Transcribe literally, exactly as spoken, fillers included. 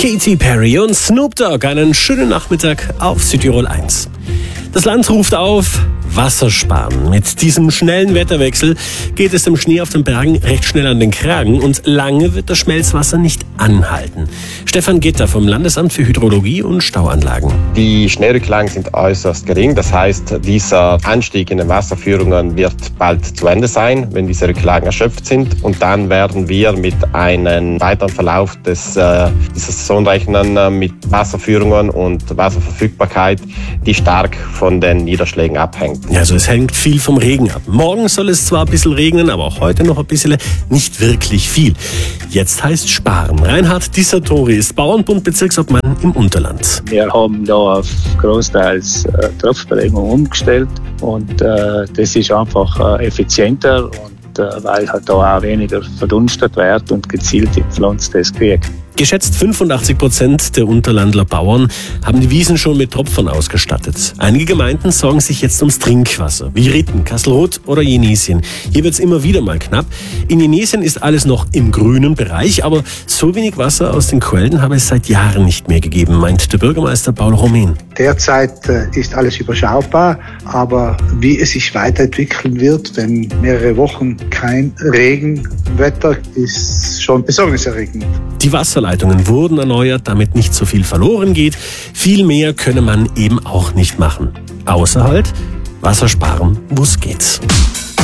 Katy Perry und Snoop Dogg, einen schönen Nachmittag auf Südtirol eins. Das Land ruft auf Wasser sparen. Mit diesem schnellen Wetterwechsel geht es dem Schnee auf den Bergen recht schnell an den Kragen und lange wird das Schmelzwasser nicht anhalten. Stefan Gitter vom Landesamt für Hydrologie und Stauanlagen. Die Schneerücklagen sind äußerst gering. Das heißt, dieser Anstieg in den Wasserführungen wird bald zu Ende sein, wenn diese Rücklagen erschöpft sind. Und dann werden wir mit einem weiteren Verlauf des, äh, dieser Saison rechnen, äh, mit Wasserführungen und Wasserverfügbarkeit, die stark von den Niederschlägen abhängt. Ja, also es hängt viel vom Regen ab. Morgen soll es zwar ein bisschen regnen, aber auch heute noch ein bisschen, nicht wirklich viel. Jetzt heißt sparen. Reinhard Dissertori ist Bauernbund-Bezirksobmann im Unterland. Wir haben da auf großteils äh, Tropfberegnung umgestellt und äh, das ist einfach äh, effizienter und äh, weil halt da auch weniger verdunstet wird und gezielt die Pflanze das kriegt. Geschätzt fünfundachtzig Prozent der Unterlandler Bauern haben die Wiesen schon mit Tropfern ausgestattet. Einige Gemeinden sorgen sich jetzt ums Trinkwasser, wie Ritten, Kastelruth oder Jenesien. Hier wird es immer wieder mal knapp. In Jenesien ist alles noch im grünen Bereich, aber so wenig Wasser aus den Quellen habe es seit Jahren nicht mehr gegeben, meint der Bürgermeister Paul Romain. Derzeit äh, ist alles überschaubar, aber wie es sich weiterentwickeln wird, wenn mehrere Wochen kein Regenwetter, ist schon besorgniserregend. Die Wasserleitungen wurden erneuert, damit nicht so viel verloren geht. Viel mehr könne man eben auch nicht machen. Außer halt Wasser sparen, wo es geht.